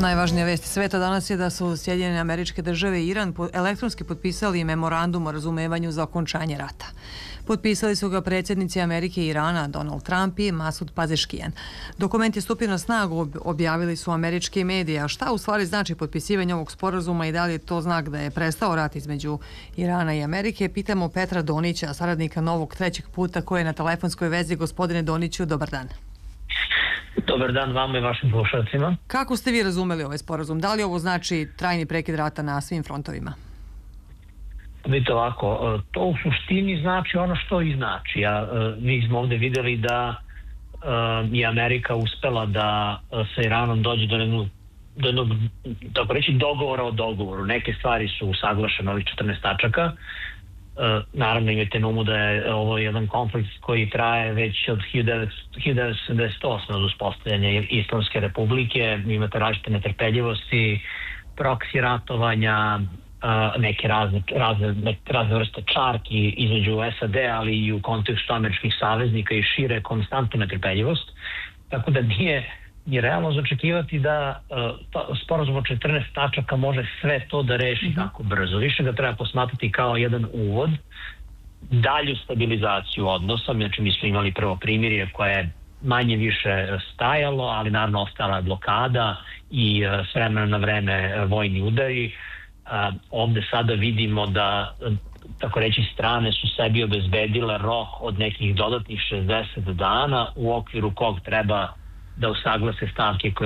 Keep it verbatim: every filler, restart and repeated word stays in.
Najvažnija vest sveta danas je da su Sjedinjene Američke Države i Iran elektronski potpisali memorandum o razumevanju za okončanje rata. Potpisali su ga predsjednici Amerike i Irana Donald Trump i Masud Pazeškijan. Dokument je stupio na snagu, objavili su američki mediji. A šta u stvari znači potpisivanje ovog sporazuma i da li je to znak da je prestao rat između Irana i Amerike? Pitamo Petra Donića, saradnika Novog trećeg puta, koji je na telefonskoj vezi. Gospodine Doniću, dobar dan. Dobar dan vama i vašim slušalcima. Kako ste vi razumeli ovaj sporazum? Da li ovo znači trajni prekid rata na svim frontovima? Vidite ovako, to u suštini znači ono što i znači. A, mi smo ovdje vidjeli da je Amerika uspela da sa Iranom dođe do jednog, do jednog tako reći, dogovora o dogovoru. Neke stvari su usaglašene, ovih četrnaest tačaka. Naravno, imajte na umu da je ovo jedan konflikt koji traje već od hiljadu devetsto sedamdeset osme od uspostavljanja Islamske republike. Imate različite netrpeljivosti, proksi ratovanja, neke razne, razne, razne vrste čarki između S A D, ali i u kontekstu američkih saveznika i šire konstantnu netrpeljivost. Tako da nije, nije realno zaočekivati da uh, sporazum od četrnaest tačaka može sve to da reši mm-hmm. tako brzo. Više ga treba posmatrati kao jedan uvod, dalju stabilizaciju odnosa. Znači, mi smo imali prvo primirje koje je manje više stajalo, ali naravno ostala je blokada i uh, s vremena na vreme uh, vojni udari. Uh, ovdje sada vidimo da, tako reći, strane su sebi obezbedile rok od nekih dodatnih šezdeset dana u okviru kog treba da usaglase stavke koje